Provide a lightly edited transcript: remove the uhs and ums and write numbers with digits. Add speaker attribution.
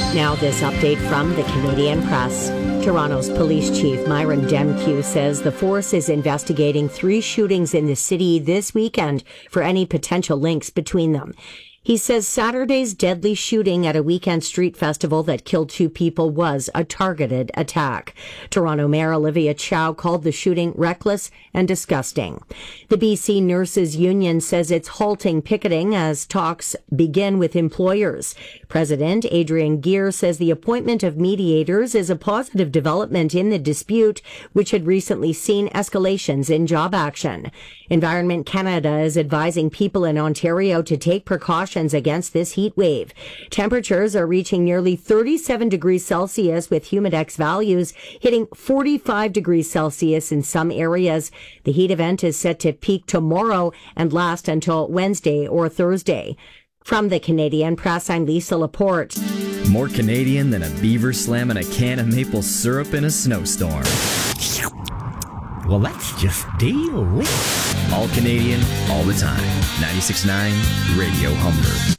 Speaker 1: Now this update from the Canadian Press. Toronto's police chief Myron Demkiw says the force is investigating 3 shootings in the city this weekend for any potential links between them. He says Saturday's deadly shooting at a weekend street festival that killed 2 people was a targeted attack. Toronto Mayor Olivia Chow called the shooting reckless and disgusting. The BC Nurses Union says it's halting picketing as talks begin with employers. President Adrian Gear says the appointment of mediators is a positive development in the dispute, which had recently seen escalations in job action. Environment Canada is advising people in Ontario to take precautions against this heat wave. Temperatures are reaching nearly 37 degrees Celsius with humidex values hitting 45 degrees Celsius in some areas. The heat event is set to peak tomorrow and last until Wednesday or Thursday. From the Canadian Press, I'm Lisa Laporte.
Speaker 2: More Canadian than a beaver slamming a can of maple syrup in a snowstorm.
Speaker 3: Well, that's just delicious.
Speaker 2: All Canadian, all the time. 96.9 Radio Humber.